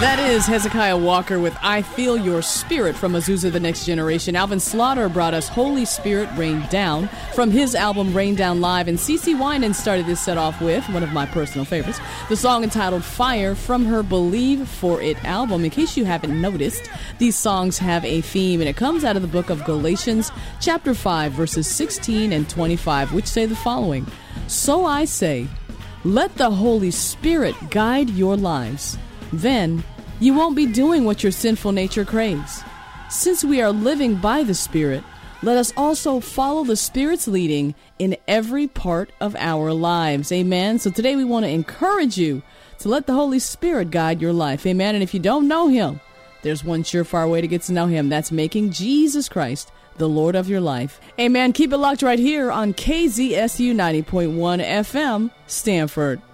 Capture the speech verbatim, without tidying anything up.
That is Hezekiah Walker with I Feel Your Spirit from Azusa The Next Generation. Alvin Slaughter brought us Holy Spirit Rain Down from his album Rain Down Live. And CeCe Winans started this set off with one of my personal favorites, the song entitled Fire from her Believe For It album. In case you haven't noticed, these songs have a theme, and it comes out of the book of Galatians chapter five, verses sixteen and twenty-five, which say the following: So I say, let the Holy Spirit guide your lives. Then you won't be doing what your sinful nature craves. Since we are living by the Spirit, let us also follow the Spirit's leading in every part of our lives. Amen. So today we want to encourage you to let the Holy Spirit guide your life. Amen. And if you don't know Him, there's one surefire way to get to know Him. That's making Jesus Christ the Lord of your life. Amen. Keep it locked right here on K Z S U ninety point one F M, Stanford.